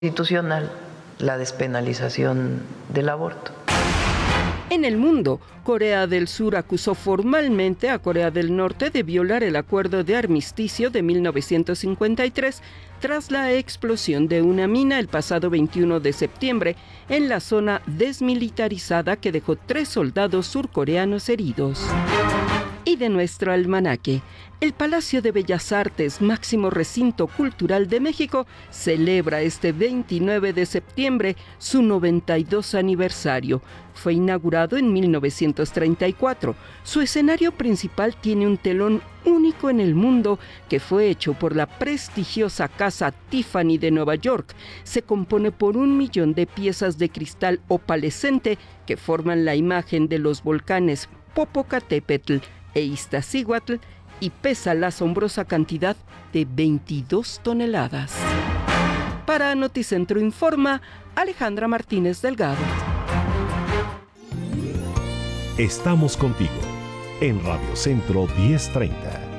constitucional la despenalización del aborto. En el mundo, Corea del Sur acusó formalmente a Corea del Norte de violar el acuerdo de armisticio de 1953 tras la explosión de una mina el pasado 21 de septiembre en la zona desmilitarizada que dejó 3 soldados surcoreanos heridos. Y de nuestro almanaque, el Palacio de Bellas Artes, máximo recinto cultural de México, celebra este 29 de septiembre su 92 aniversario. Fue inaugurado en 1934. Su escenario principal tiene un telón único en el mundo que fue hecho por la prestigiosa casa Tiffany de Nueva York. Se compone por 1 millón de piezas de cristal opalescente que forman la imagen de los volcanes Popocatépetl e Iztaccíhuatl y pesa la asombrosa cantidad de 22 toneladas. Para Noticentro Informa, Alejandra Martínez Delgado. Estamos contigo en Radio Centro 1030.